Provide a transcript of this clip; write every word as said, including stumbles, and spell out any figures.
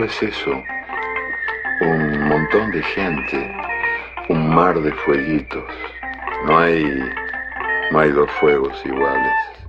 es eso, un montón de gente, un mar de fueguitos. No hay, no hay dos fuegos iguales.